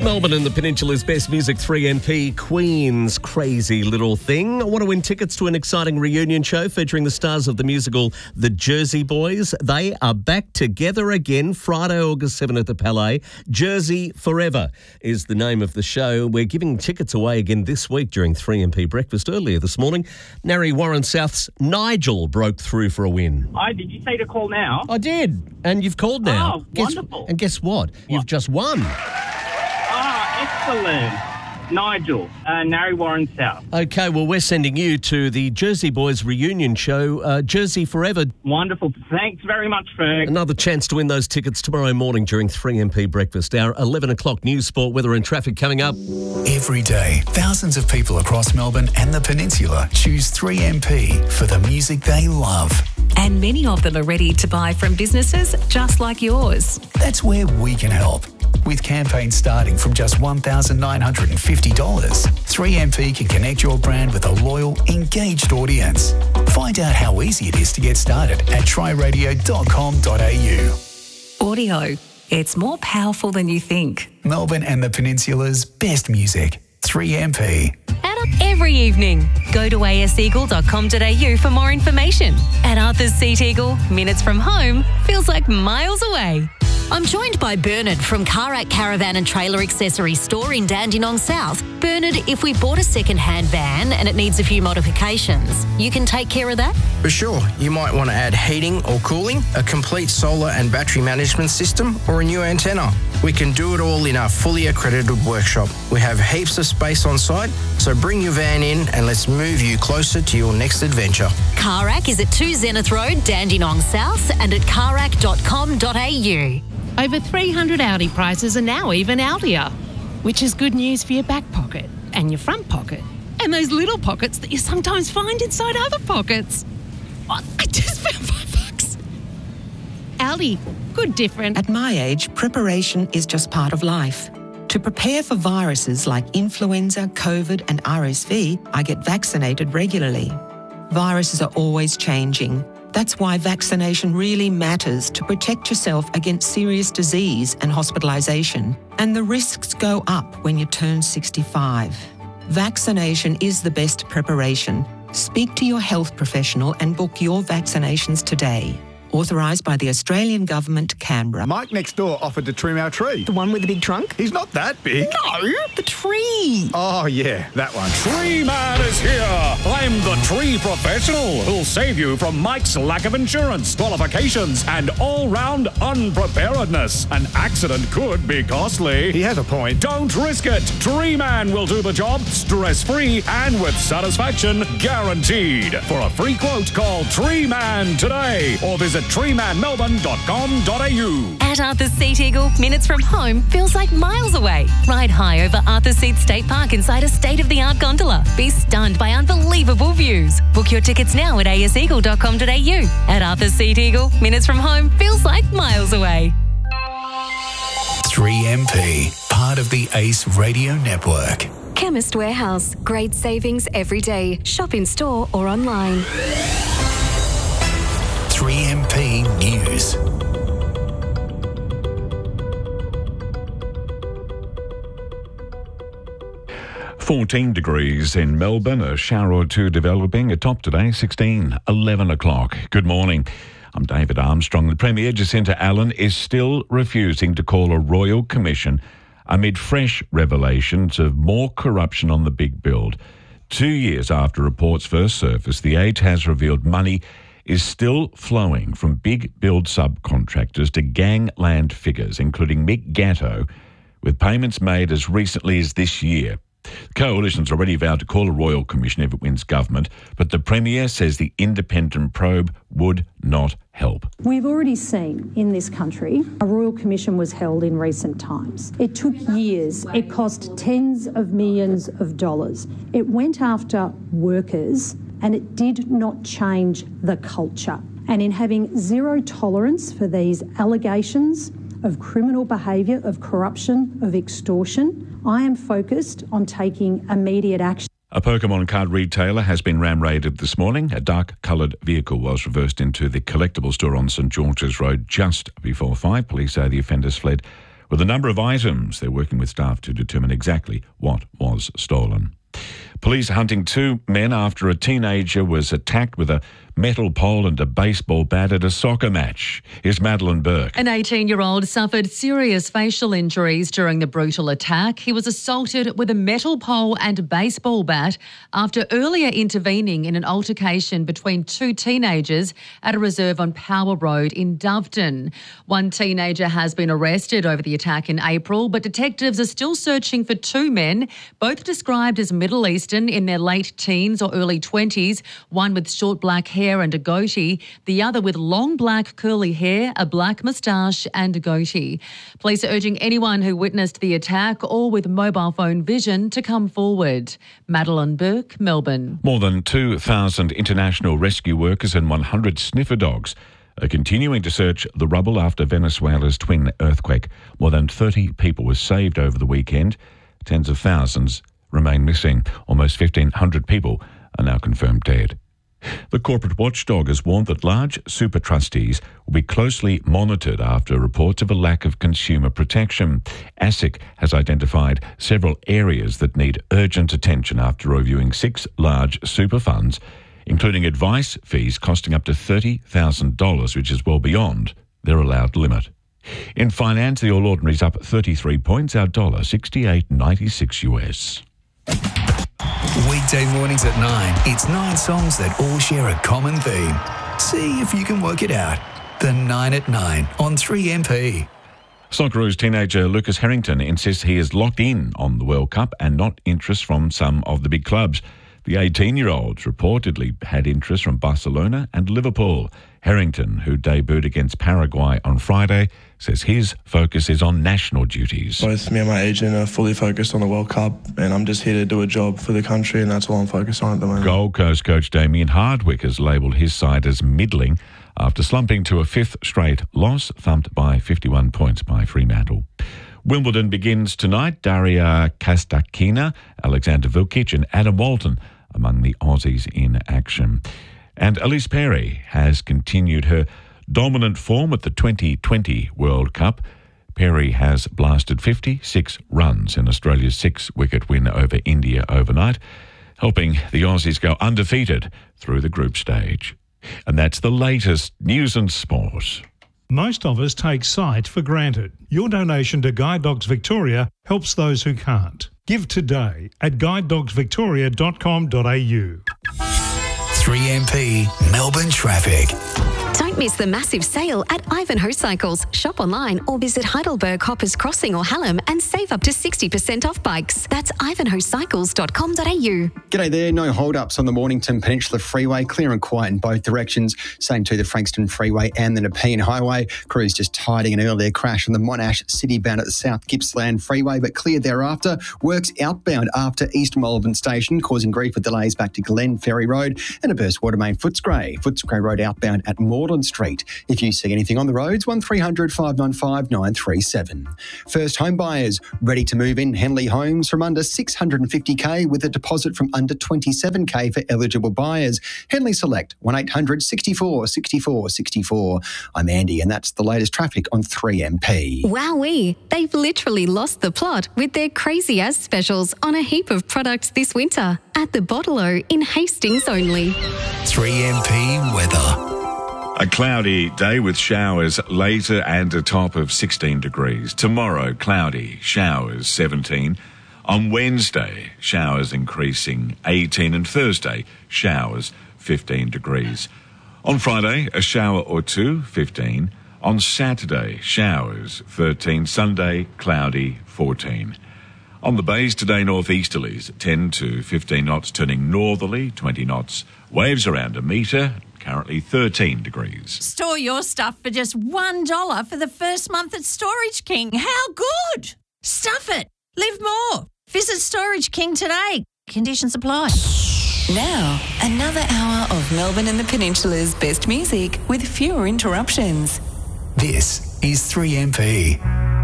Melbourne and the Peninsula's best music, 3MP, Queen's Crazy Little Thing. I want to win tickets to an exciting reunion show featuring the stars of the musical The Jersey Boys. They are back together again Friday, August 7 at the Palais. Jersey Forever is the name of the show. We're giving tickets away again this week during 3MP Breakfast. Earlier this morning, Narry Warren South's Nigel broke through for a win. Hi, did you say to call now? I did, and you've called now. Oh, wonderful. And guess what? You've just won. Excellent. Nigel, Narry Warren South. Okay, well, we're sending you to the Jersey Boys reunion show, Jersey Forever. Wonderful. Thanks very much, Ferg. Another chance to win those tickets tomorrow morning during 3MP Breakfast. Our 11 o'clock news, sport, weather and traffic coming up. Every day, thousands of people across Melbourne and the Peninsula choose 3MP for the music they love. And many of them are ready to buy from businesses just like yours. That's where we can help. With campaigns starting from just $1,950, 3MP can connect your brand with a loyal, engaged audience. Find out how easy it is to get started at tryradio.com.au. Audio. It's more powerful than you think. Melbourne and the Peninsula's best music. 3MP. Add up every evening. Go to aseagle.com.au for more information. At Arthur's Seat Eagle, minutes from home feels like miles away. I'm joined by Bernard from Karak Caravan and Trailer Accessory Store in Dandenong South. Bernard, if we bought a second-hand van and it needs a few modifications, you can take care of that? For sure. You might want to add heating or cooling, a complete solar and battery management system, or a new antenna. We can do it all in our fully accredited workshop. We have heaps of space on site, so bring your van in and let's move you closer to your next adventure. Karak is at 2 Zenith Road, Dandenong South, and at karak.com.au. Over 300 Audi prices are now even Audier, which is good news for your back pocket and your front pocket and those little pockets that you sometimes find inside other pockets. Oh, I just found $5. Audi, good different. At my age, preparation is just part of life. To prepare for viruses like influenza, COVID and RSV, I get vaccinated regularly. Viruses are always changing. That's why vaccination really matters to protect yourself against serious disease and hospitalisation. And the risks go up when you turn 65. Vaccination is the best preparation. Speak to your health professional and book your vaccinations today. Authorised by the Australian Government, Canberra. Mike next door offered to trim our tree. The one with the big trunk? He's not that big. No, the tree. Oh, yeah, that one. Tree Man is here. I'm the tree professional who'll save you from Mike's lack of insurance, qualifications, and all-round unpreparedness. An accident could be costly. He has a point. Don't risk it. Tree Man will do the job stress-free and with satisfaction guaranteed. For a free quote, call Tree Man today or visit treemanmelbourne.com.au. At Arthur's Seat Eagle, minutes from home feels like miles away. Ride high over Arthur's Seat State Park inside a state-of-the-art gondola. Be stunned by unbelievable views. Book your tickets now at aseagle.com.au. At Arthur's Seat Eagle, minutes from home feels like miles away. 3MP, part of the ACE Radio Network. Chemist Warehouse. Great savings every day. Shop in store or online. 3MP News. "14 degrees in Melbourne, a shower or two developing. A top today, 16, 11 o'clock. Good morning. I'm David Armstrong. The Premier, Jacinta Allen, is still refusing to call a royal commission amid fresh revelations of more corruption on the big build. 2 years after reports first surfaced, the Age has revealed money is still flowing from big build subcontractors to gangland figures, including Mick Gatto, with payments made as recently as this year. The Coalition's already vowed to call a royal commission if it wins government, but the Premier says the independent probe would not help. We've already seen in this country a royal commission was held in recent times. It took years. It cost tens of millions of dollars. It went after workers and it did not change the culture. And in having zero tolerance for these allegations of criminal behaviour, of corruption, of extortion, I am focused on taking immediate action. A Pokemon card retailer has been ram-raided this morning. A dark-coloured vehicle was reversed into the collectible store on St George's Road just before 5. Police say the offenders fled With a number of items, they're working with staff to determine exactly what was stolen. Police hunting 2 men after a teenager was attacked with a metal pole and a baseball bat at a soccer match. Here's Madeline Burke. An 18-year-old suffered serious facial injuries during the brutal attack. He was assaulted with a metal pole and baseball bat after earlier intervening in an altercation between 2 teenagers at a reserve on Power Road in Doveton. One teenager has been arrested over the attack in April, but detectives are still searching for 2 men, both described as Middle Eastern in their late teens or early 20s, one with short black hair and a goatee, the other with long black curly hair, a black moustache and a goatee. Police are urging anyone who witnessed the attack or with mobile phone vision to come forward. Madeline Burke, Melbourne. More than 2,000 international rescue workers and 100 sniffer dogs are continuing to search the rubble after Venezuela's twin earthquake. More than 30 people were saved over the weekend. Tens of thousands remain missing. Almost 1,500 people are now confirmed dead. The corporate watchdog has warned that large super trustees will be closely monitored after reports of a lack of consumer protection. ASIC has identified several areas that need urgent attention after reviewing 6 large super funds, including advice fees costing up to $30,000, which is well beyond their allowed limit. In finance, the All Ordinary's up 33 points, our dollar 68.96 US. Weekday mornings at 9. It's 9 songs that all share a common theme. See if you can work it out. The 9 at 9 on 3MP. Socceroos teenager Lucas Harrington insists he is locked in on the World Cup and not interest from some of the big clubs. The 18-year-old reportedly had interest from Barcelona and Liverpool. Harrington, who debuted against Paraguay on Friday, says his focus is on national duties. Both me and my agent are fully focused on the World Cup, and I'm just here to do a job for the country, and that's all I'm focused on at the moment. Gold Coast coach Damien Hardwick has labelled his side as middling after slumping to a 5th straight loss, thumped by 51 points by Fremantle. Wimbledon begins tonight. Daria Kastakina, Alexander Vukic and Adam Walton among the Aussies in action. And Elise Perry has continued her dominant form at the 2020 World Cup. Perry has blasted 56 runs in Australia's 6-wicket win over India overnight, helping the Aussies go undefeated through the group stage. And that's the latest news and sport. Most of us take sight for granted. Your donation to Guide Dogs Victoria helps those who can't. Give today at guidedogsvictoria.com.au. 3MP Melbourne Traffic. Don't miss the massive sale at Ivanhoe Cycles. Shop online or visit Heidelberg, Hoppers Crossing or Hallam and save up to 60% off bikes. That's ivanhoecycles.com.au. G'day there. No hold-ups on the Mornington Peninsula Freeway. Clear and quiet in both directions. Same to the Frankston Freeway and the Nepean Highway. Crews just tidying an earlier crash on the Monash City bound at the South Gippsland Freeway, but clear thereafter. Works outbound after East Melbourne Station, causing grief with delays back to Glen Ferry Road and a burst water main Footscray Road outbound at Moreland Street. If you see anything on the roads, 1300 595 937. First home buyers ready to move in Henley Homes from under $650K with a deposit from under $27K for eligible buyers. Henley Select 1800 64 64 64. I'm Andy and that's the latest traffic on 3MP. Wowee, they've literally lost the plot with their crazy as specials on a heap of products this winter at the Bottle-O in Hastings only. 3MP weather. A cloudy day with showers later and a top of 16 degrees. Tomorrow, cloudy, showers 17. On Wednesday, showers increasing 18. And Thursday, showers 15 degrees. On Friday, a shower or two, 15. On Saturday, showers 13. Sunday, cloudy, 14. On the bays today, northeasterlies 10 to 15 knots, turning northerly 20 knots. Waves around a metre. Currently 13 degrees. Store your stuff for just $1 for the first month at Storage King. How good! Stuff it. Live more. Visit Storage King today. Conditions apply. Now, another hour of Melbourne and the Peninsula's best music with fewer interruptions. This is 3MP.